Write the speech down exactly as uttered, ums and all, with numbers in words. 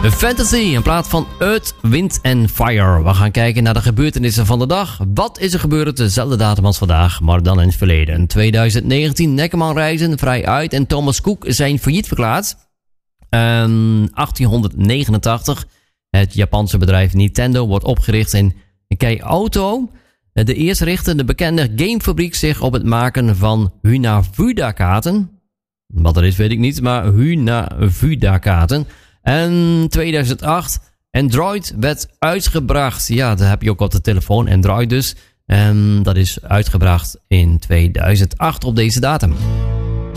Fantasy, in plaats van Earth, Wind and Fire. We gaan kijken naar de gebeurtenissen van de dag. Wat is er gebeurd dezelfde datum als vandaag, maar dan in het verleden? twintig negentien, Neckermann reizen vrij uit en Thomas Cook zijn failliet verklaard. Um, achttienhonderdnegenentachtig, het Japanse bedrijf Nintendo wordt opgericht in Kyoto. De eerste richtte de bekende gamefabriek zich op het maken van Hunafuda-kaarten. Wat dat is weet ik niet, maar Hunafuda-kaarten. En tweeduizend acht, Android werd uitgebracht. Ja, dat heb je ook op de telefoon, Android dus. En dat is uitgebracht in tweeduizend acht op deze datum.